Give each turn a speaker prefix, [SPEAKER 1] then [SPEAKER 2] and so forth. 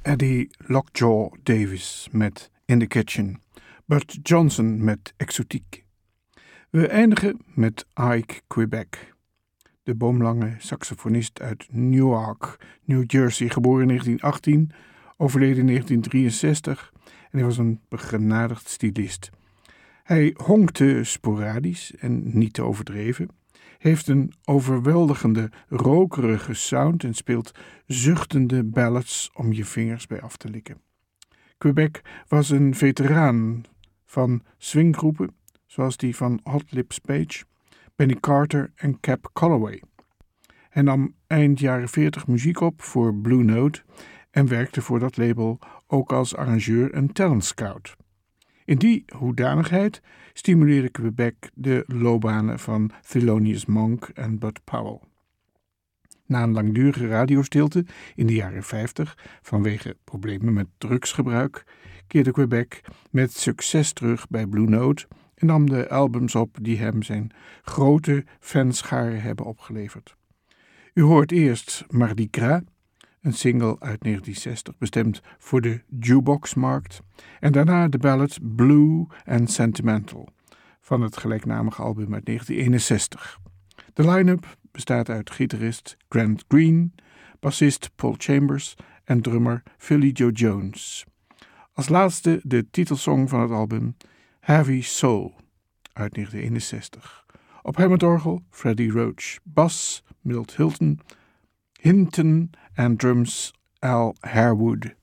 [SPEAKER 1] Eddie Lockjaw Davis met In the Kitchen, Bud Johnson met Exotiek. We eindigen met Ike Quebec, de boomlange saxofonist uit Newark, New Jersey, geboren in 1918, overleden in 1963 en hij was een begenadigd stylist. Hij honkte sporadisch en niet te overdreven, heeft een overweldigende rokerige sound en speelt zuchtende ballads om je vingers bij af te likken. Quebec was een veteraan van swinggroepen zoals die van Hot Lips Page, Benny Carter en Cab Calloway. Hij nam eind jaren 40 muziek op voor Blue Note en werkte voor dat label ook als arrangeur en talent scout. In die hoedanigheid stimuleerde Quebec de loopbanen van Thelonious Monk en Bud Powell. Na een langdurige radiostilte in de jaren 50 vanwege problemen met drugsgebruik, keerde Quebec met succes terug bij Blue Note en nam de albums op die hem zijn grote fanschare hebben opgeleverd. U hoort eerst Mardi Gras, een single uit 1960 bestemd voor de jukeboxmarkt, en daarna de ballad Blue and Sentimental van het gelijknamige album uit 1961. De line-up bestaat uit gitarist Grant Green, bassist Paul Chambers en drummer Philly Joe Jones. Als laatste de titelsong van het album Heavy Soul uit 1961. Op Hammondorgel Freddie Roach, bas Milt Hinton en drums Al Harewood.